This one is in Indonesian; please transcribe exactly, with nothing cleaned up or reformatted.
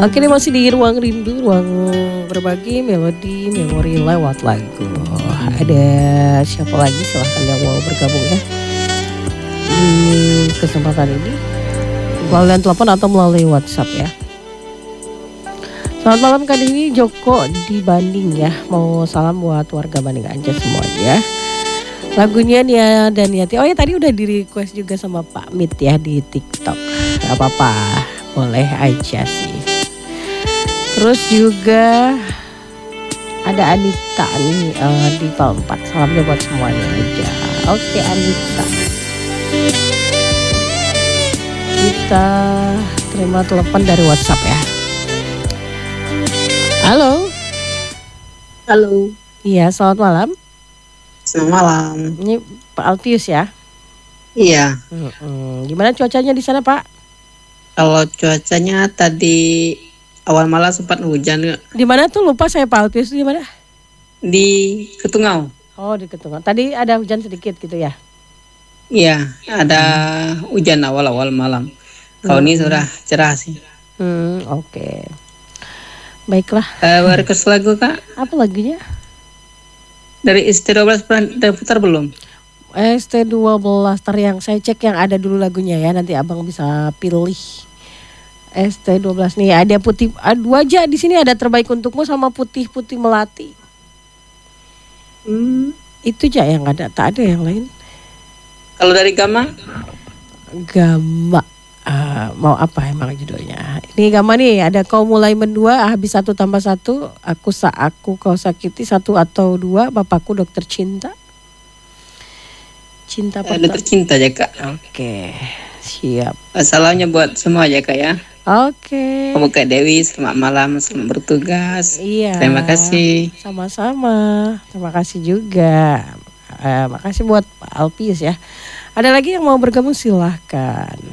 Oke, ini masih di ruang rindu, ruang berbagi melodi, memori lewat lagu. Ada siapa lagi silahkan yang mau bergabung ya di kesempatan ini melalui telepon atau melalui WhatsApp ya. Selamat malam Kak Dewi, Joko di Bandung ya. Mau salam buat warga Bandung aja semuanya. Lagunya Nia dan Yati. Oh ya tadi udah di request juga sama Pak Mit ya di TikTok. Gak apa-apa, boleh aja sih. Terus juga ada Anita nih uh, di Palem empat. Salamnya buat semuanya aja. Oke Anita. Kita terima telepon dari WhatsApp ya. Halo. Halo. Iya, selamat malam. Selamat malam. Ini Pak Alpius ya? Iya. Hmm, gimana cuacanya di sana Pak? Kalau cuacanya tadi awal malam sempat hujan. Di mana tuh lupa saya Pak Alpius di mana? Di Ketungau. Oh di Ketungau. Tadi ada hujan sedikit gitu ya? Iya, ada hmm. hujan awal-awal malam. Kalau hmm. ini sudah cerah sih. Hmm, oke. Okay. Baiklah. Uh, request lagu Kak? Apa lagunya? Dari S T dua belas udah putar belum? S T dua belas tar yang saya cek yang ada dulu lagunya ya. Nanti abang bisa pilih. S T dua belas nih ada putih. Dua aja di sini ada terbaik untukmu sama putih-putih melati. Hmm. Itu aja yang ada. Tak ada yang lain. Kalau dari Gama? Gama. Uh, mau apa emang judulnya? Ini Gama nih ada kau mulai mendua habis satu tambah satu aku sa aku kau sakiti satu atau dua bapakku dokter cinta cinta eh, dokter cinta ya Kak. Oke siap. Salamnya buat semua ya Kak ya. Oke. Kamu Kak Dewi selamat malam selamat bertugas. Iya. Terima kasih. Sama-sama. Terima kasih juga. Uh, makasih buat Pak Alpius ya. Ada lagi yang mau bergabung silahkan.